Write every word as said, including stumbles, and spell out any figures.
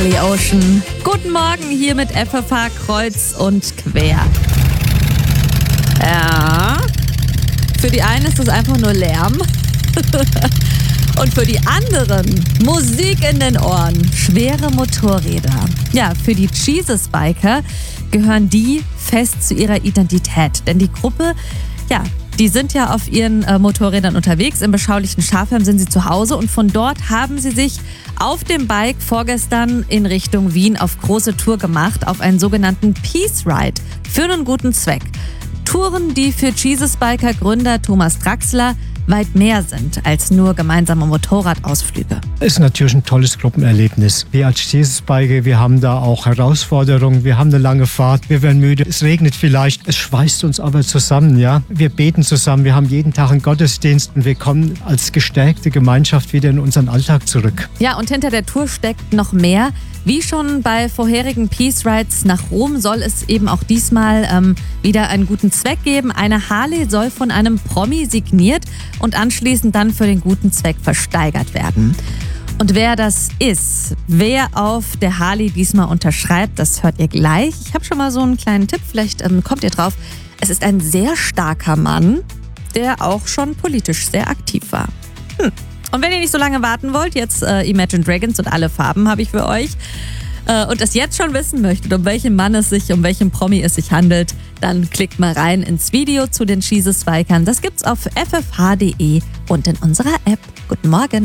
Billy Ocean. Guten Morgen hier mit F F H kreuz und quer. Ja, für die einen ist das einfach nur Lärm. Und für die anderen Musik in den Ohren, schwere Motorräder. Ja, für die Jesus-Biker gehören die fest zu ihrer Identität. Denn die Gruppe, ja, die sind ja auf ihren äh, Motorrädern unterwegs. Im beschaulichen Schafheim sind sie zu Hause und von dort haben sie sich auf dem Bike vorgestern in Richtung Wien auf große Tour gemacht, auf einen sogenannten Peace Ride für einen guten Zweck. Touren, die für Jesus-Biker-Gründer Thomas Draxler weit mehr sind als nur gemeinsame Motorradausflüge. Es ist natürlich ein tolles Gruppenerlebnis. Wir als Jesus-Biker, wir haben da auch Herausforderungen, wir haben eine lange Fahrt, wir werden müde, es regnet vielleicht, es schweißt uns aber zusammen, ja. Wir beten zusammen, wir haben jeden Tag einen Gottesdienst und wir kommen als gestärkte Gemeinschaft wieder in unseren Alltag zurück. Ja, und hinter der Tour steckt noch mehr. Wie schon bei vorherigen Peace Rides nach Rom soll es eben auch diesmal ähm, wieder einen guten Zweck geben. Eine Harley soll von einem Promi signiert und anschließend dann für den guten Zweck versteigert werden. Und wer das ist, wer auf der Harley diesmal unterschreibt, das hört ihr gleich. Ich habe schon mal so einen kleinen Tipp, vielleicht ähm, kommt ihr drauf. Es ist ein sehr starker Mann, der auch schon politisch sehr aktiv war. Hm. Und wenn ihr nicht so lange warten wollt, jetzt äh, Imagine Dragons und alle Farben habe ich für euch äh, und das jetzt schon wissen möchtet, um welchen Mann es sich, um welchen Promi es sich handelt, dann klickt mal rein ins Video zu den Jesus-Bikern. Das gibt's auf f f h punkt d e und in unserer App. Guten Morgen.